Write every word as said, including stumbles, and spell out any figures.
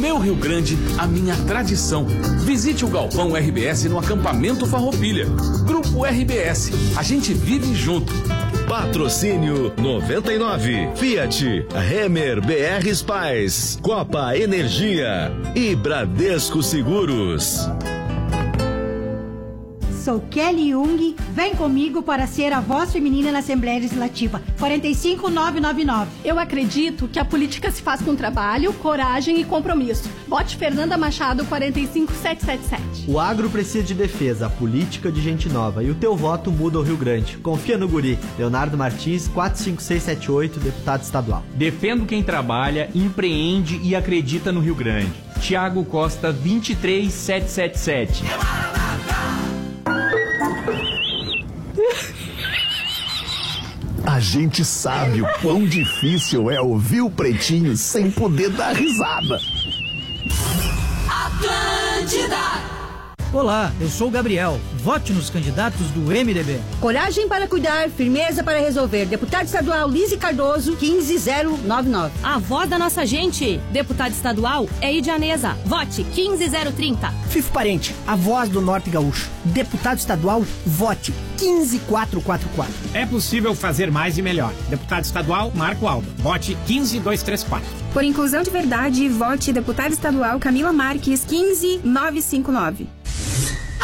meu Rio Grande, a minha tradição. Visite o Galpão R B S no acampamento Farroupilha. Grupo R B S, a gente vive junto. Patrocínio noventa e nove, Fiat, Remer B R Spice, Copa Energia e Bradesco Seguros. Sou Kelly Jung, vem comigo para ser a voz feminina na Assembleia Legislativa. quarenta e cinco nove nove nove. Eu acredito que a política se faz com trabalho, coragem e compromisso. Vote Fernanda Machado, quarenta e cinco sete sete sete. O agro precisa de defesa, a política de gente nova. E o teu voto muda o Rio Grande. Confia no guri. Leonardo Martins, quatro cinco seis sete oito, deputado estadual. Defendo quem trabalha, empreende e acredita no Rio Grande. Tiago Costa, vinte e três sete sete sete. A gente sabe o quão difícil é ouvir o Pretinho sem poder dar risada. Atlântida! Olá, eu sou o Gabriel. Vote nos candidatos do M D B. Coragem para cuidar, firmeza para resolver. Deputado estadual Lise Cardoso, quinze zero nove nove. A voz da nossa gente. Deputado estadual é Idianesa. Vote quinze zero trinta. Fifo Parente, a voz do Norte Gaúcho. Deputado estadual, vote quinze quatro quatro quatro. É possível fazer mais e melhor. Deputado estadual Marco Alba. Vote quinze dois três quatro. Por inclusão de verdade, vote deputado estadual Camila Marques, quinze nove cinco nove.